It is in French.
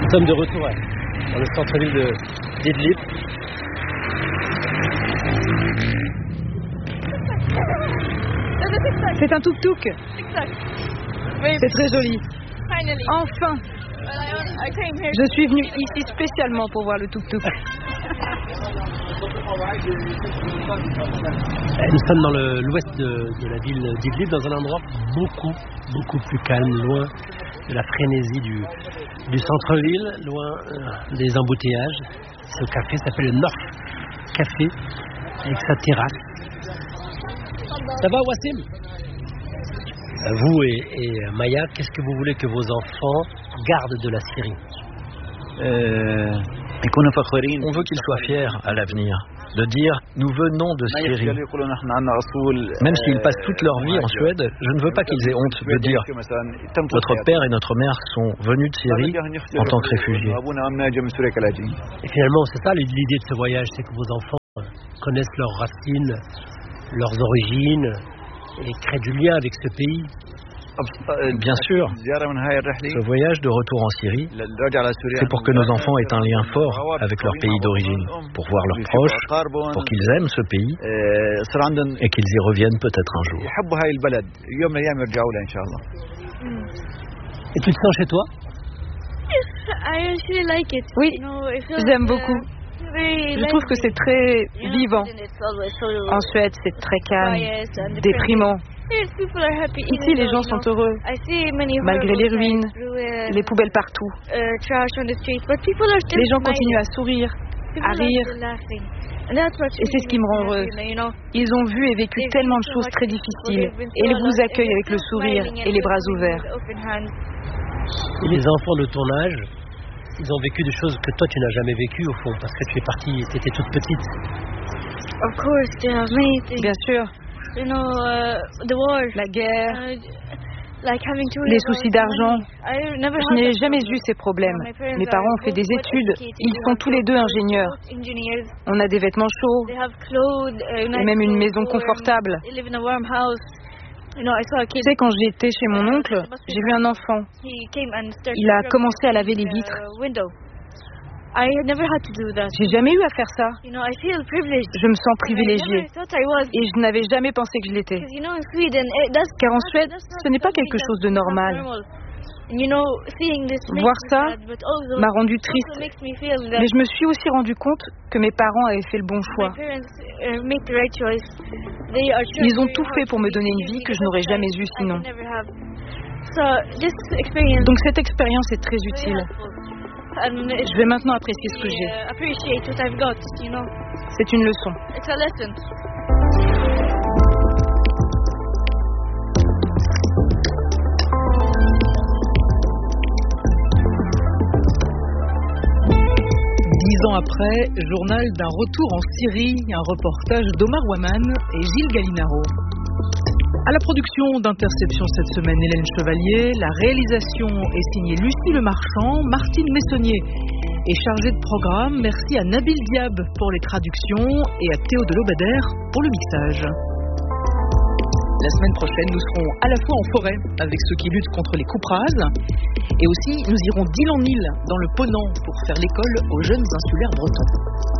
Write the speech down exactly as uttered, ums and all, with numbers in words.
Nous sommes de retour ouais, dans le centre-ville de d'Idlib. C'est un tuk-tuk. C'est très joli. Enfin, je suis venue ici spécialement pour voir le tuk-tuk. Nous sommes dans le, l'ouest de, de la ville d'Idlib, dans un endroit beaucoup, beaucoup plus calme, loin de la frénésie du, du centre-ville, loin euh, des embouteillages. Ce café s'appelle le North Café, avec sa terrasse. Ça va, Wassim? Vous et, et Maya, qu'est-ce que vous voulez que vos enfants gardent de la Syrie? euh, On veut qu'ils soient fiers à l'avenir, de dire nous venons de Syrie. Même s'ils passent toute leur vie en Suède, je ne veux pas qu'ils aient honte de dire notre père et notre mère sont venus de Syrie en tant que réfugiés. Et finalement, c'est ça l'idée de ce voyage, c'est que vos enfants connaissent leurs racines, leurs origines et créent du lien avec ce pays. Bien sûr, ce voyage de retour en Syrie, c'est pour que nos enfants aient un lien fort avec leur pays d'origine, pour voir leurs proches, pour qu'ils aiment ce pays et qu'ils y reviennent peut-être un jour. Et tu te sens chez toi? Oui, j'aime beaucoup. Je trouve que c'est très vivant. En Suède, c'est très calme, déprimant. Ici, les gens sont heureux, malgré les ruines, les poubelles partout. Les gens continuent à sourire, à rire. Et c'est ce qui me rend heureuse. Ils ont vu et vécu tellement de choses très difficiles. Et ils vous accueillent avec le sourire et les bras ouverts. Et les enfants de ton âge, ils ont vécu des choses que toi tu n'as jamais vécues au fond, parce que tu es partie, tu étais toute petite. Bien sûr. La guerre, les soucis d'argent. Je n'ai jamais eu ces problèmes. Mes parents ont fait des études. Ils sont tous les deux ingénieurs. On a des vêtements chauds et même une maison confortable. Tu sais, quand j'étais chez mon oncle, j'ai vu un enfant. Il a commencé à laver les vitres. J'ai jamais eu à faire ça. Je me sens privilégiée. Et je n'avais jamais pensé que je l'étais. Car en Suède, ce n'est pas quelque chose de normal. Voir ça m'a rendue triste. Mais je me suis aussi rendu compte que mes parents avaient fait le bon choix. Ils ont tout fait pour me donner une vie que je n'aurais jamais eue sinon. Donc cette expérience est très utile. Je vais maintenant apprécier ce que j'ai. C'est une leçon. Dix ans après, journal d'un retour en Syrie, un reportage d'Omar Waman et Gilles Gallinaro. À la production d'Interception cette semaine, Hélène Chevalier. La réalisation est signée Lucie Le Marchand. Martine Messonnier est chargée de programme. Merci à Nabil Diab pour les traductions et à Théo Delobader pour le mixage. La semaine prochaine, nous serons à la fois en forêt avec ceux qui luttent contre les coupes rases et aussi nous irons d'île en île dans le Ponant pour faire l'école aux jeunes insulaires bretons.